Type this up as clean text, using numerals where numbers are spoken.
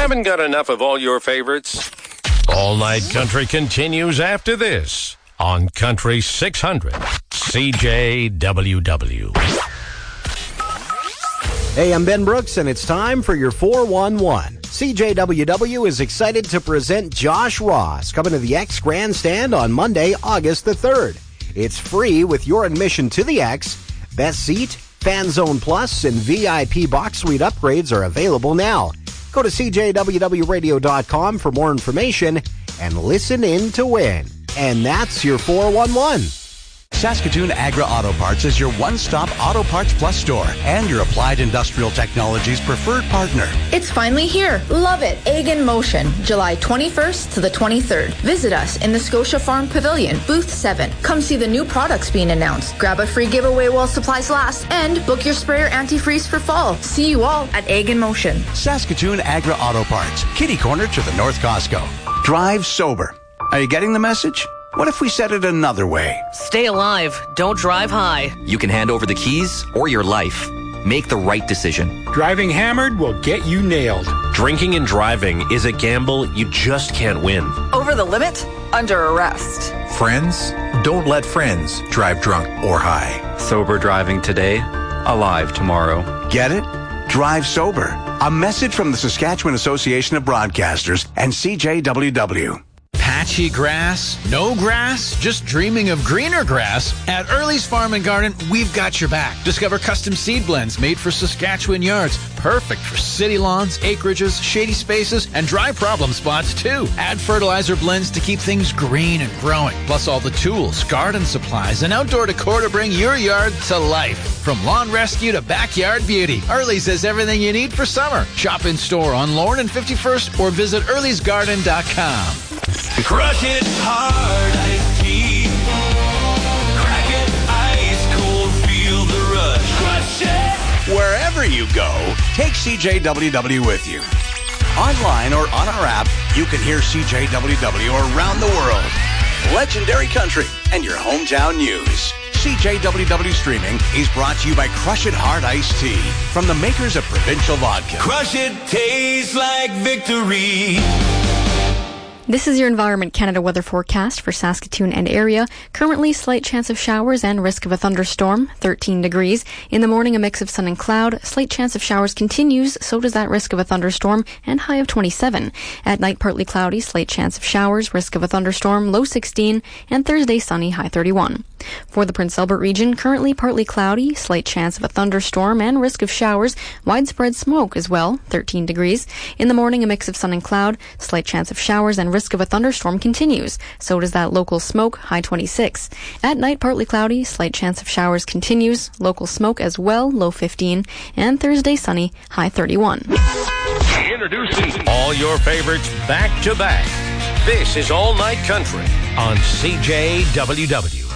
Haven't got enough of all your favorites? All Night Country continues after this on Country 600 CJWW. Hey, I'm Ben Brooks, and it's time for your 411. CJWW is excited to present Josh Ross coming to the X Grandstand on Monday, August the 3rd. It's free with your admission to the X. Best seat, Fan Zone Plus, and VIP box suite upgrades are available now. Go to CJWWradio.com for more information and listen in to win. And that's your 411. Saskatoon Agra Auto Parts is your one-stop Auto Parts Plus store and your Applied Industrial Technologies preferred partner. It's finally here. Love it. Egg in Motion, July 21st to the 23rd. Visit us in the Scotia Farm Pavilion, Booth 7. Come see the new products being announced. Grab a free giveaway while supplies last and book your sprayer antifreeze for fall. See you all at Egg in Motion. Saskatoon Agra Auto Parts, kitty corner to the North Costco. Drive sober. Are you getting the message? What if we said it another way? Stay alive. Don't drive high. You can hand over the keys or your life. Make the right decision. Driving hammered will get you nailed. Drinking and driving is a gamble you just can't win. Over the limit? Under arrest. Friends? Don't let friends drive drunk or high. Sober driving today, alive tomorrow. Get it? Drive sober. A message from the Saskatchewan Association of Broadcasters and CJWW. Patchy grass? No grass? Just dreaming of greener grass? At Early's Farm and Garden, we've got your back. Discover custom seed blends made for Saskatchewan yards. Perfect for city lawns, acreages, shady spaces, and dry problem spots too. Add fertilizer blends to keep things green and growing. Plus all the tools, garden supplies, and outdoor decor to bring your yard to life. From lawn rescue to backyard beauty, Early's has everything you need for summer. Shop in store on Lorne and 51st or visit earlysgarden.com. Crush it hard, iced tea. Crack it ice cold, feel the rush. Crush it! Wherever you go, take CJWW with you. Online or on our app, you can hear CJWW around the world. Legendary country and your hometown news. CJWW Streaming is brought to you by Crush It Hard Iced Tea from the makers of Provincial Vodka. Crush it tastes like victory. This is your Environment Canada weather forecast for Saskatoon and area. Currently, slight chance of showers and risk of a thunderstorm, 13 degrees. In the morning, a mix of sun and cloud. Slight chance of showers continues, so does that risk of a thunderstorm, and high of 27. At night, partly cloudy, slight chance of showers, risk of a thunderstorm, low 16, and Thursday, sunny, high 31. For the Prince Albert region, currently partly cloudy, slight chance of a thunderstorm and risk of showers, widespread smoke as well, 13 degrees. In the morning, a mix of sun and cloud, slight chance of showers and risk of a thunderstorm continues. So does that local smoke, high 26. At night, partly cloudy, slight chance of showers continues, local smoke as well, low 15, and Thursday, sunny, high 31. Introducing all your favorites back to back. This is All Night Country on CJWW.